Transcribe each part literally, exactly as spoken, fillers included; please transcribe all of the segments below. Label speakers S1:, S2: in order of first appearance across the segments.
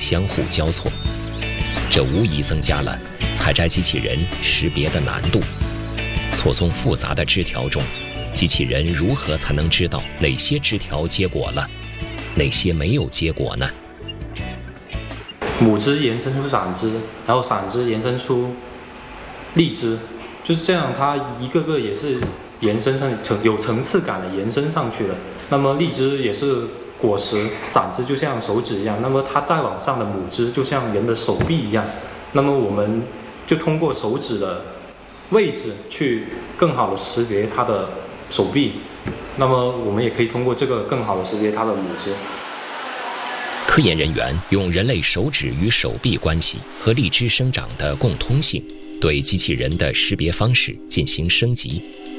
S1: 相互交错，这无疑增加了采摘机器人识别的难度。错综复杂的枝条中，机器人如何才能知道哪些枝条结果了，哪些没有结果呢？
S2: 母枝延伸出散枝，然后散枝延伸出荔枝，就是这样，它一个个也是延伸上层有层次感的延伸上去了。那么荔枝也是果实，长枝就像手指一样，那么它再往上的母枝就像人的手臂一样。那么我们就通过手指的位置去更好的识别它的手臂，那么我们也可以通过这个更好的识别它的母枝。
S1: 科研人员用人类手指与手臂关系和荔枝生长的共通性，对机器人的识别方式进行升级。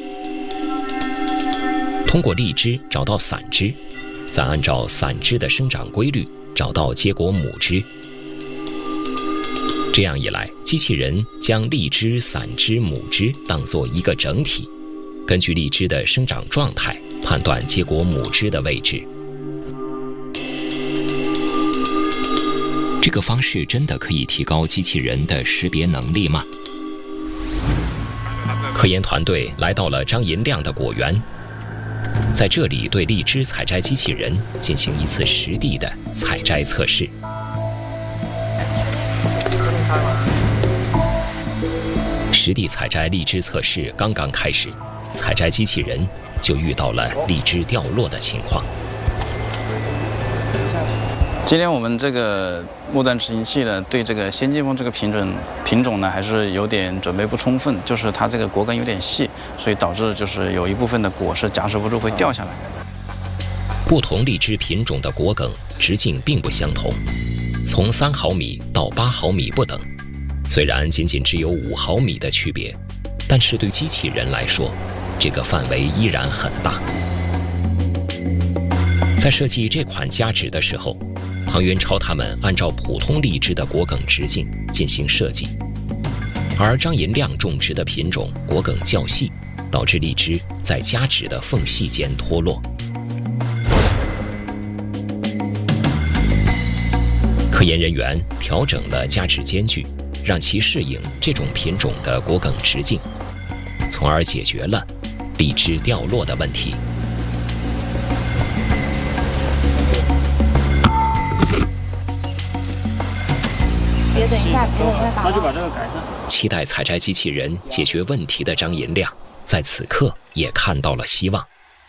S1: 通过荔枝找到散枝，再按照散枝的生长规律找到结果母枝。这样一来，机器人将荔枝、散枝、母枝当作一个整体，根据荔枝的生长状态判断结果母枝的位置。这个方式真的可以提高机器人的识别能力吗？科研团队来到了张银亮的果园，在这里对荔枝采摘机器人进行一次实地的采摘测试。实地采摘荔枝测试刚刚开始，采摘机器人就遇到了荔枝掉落的情况。
S3: 今天我们这个末端执行器呢，对这个先进风这个品种品种呢，还是有点准备不充分，就是它这个果梗有点细，所以导致就是有一部分的果是夹持不住会掉下来。
S1: 不同荔枝品种的果梗直径并不相同，从三毫米到八毫米不等。虽然仅仅只有五毫米的区别，但是对机器人来说，这个范围依然很大。在设计这款夹纸的时候，唐元超他们按照普通荔枝的果梗直径进行设计，而张银亮种植的品种果梗较细，导致荔枝在夹纸的缝隙间脱落。科研人员调整了夹纸间距，让其适应这种品种的果梗直径，从而解决了荔枝掉落的问题。
S4: 别等一下，别等一下，打。
S3: 那就把这个改上。
S1: 期待采摘机器人解决问题的张银亮，在此刻也看到了希望。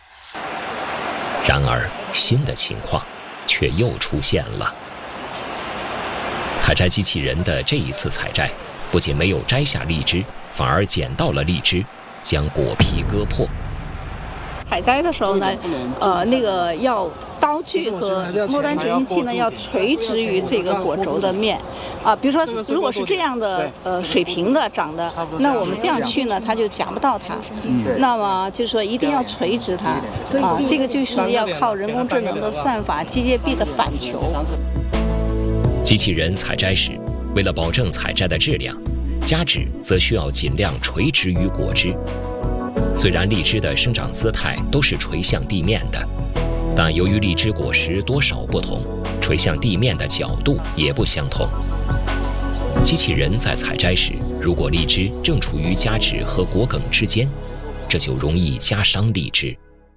S1: 然而，新的情况却又出现了。采摘机器人的这一次采摘，不仅没有摘下荔枝，反而捡到了荔枝，将果皮割破。
S5: 采摘的时候呢，呃，那个要刀具和末端执行器呢要垂直于这个果轴的面，啊、呃，比如说如果是这样的呃水平的长的，那我们这样去呢，它就夹不到它。嗯、那么就是说一定要垂直它，啊、呃，这个就是要靠人工智能的算法，机械臂的反求。
S1: 机器人采摘时，为了保证采摘的质量，夹纸则需要尽量垂直于果枝。虽然荔枝的生长姿态都是垂向地面的，但由于荔枝果实多少不同，垂向地面的角度也不相同。机器人在采摘时，如果荔枝正处于夹纸和果梗之间，这就容易夹伤荔枝。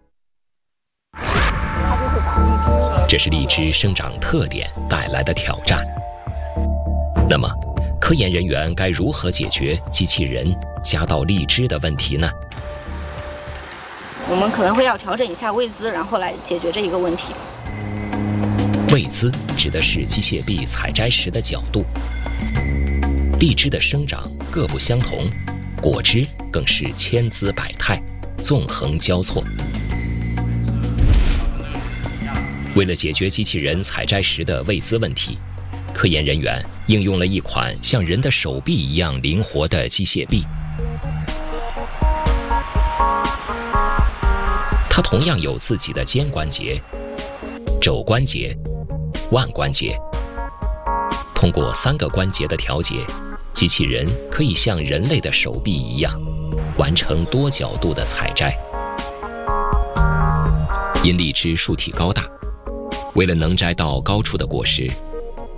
S1: 这是荔枝生长特点带来的挑战。那么，科研人员该如何解决机器人夹到荔枝的问题呢？
S4: 我们可能会要调整一下位姿，然后来解决这一个问题。
S1: 位姿指的是机械臂采摘时的角度。荔枝的生长各不相同，果汁更是千姿百态，纵横交错。为了解决机器人采摘时的位姿问题，科研人员应用了一款像人的手臂一样灵活的机械臂。它同样有自己的肩关节、肘关节、腕关节。通过三个关节的调节，机器人可以像人类的手臂一样，完成多角度的采摘。因荔枝树体高大，为了能摘到高处的果实，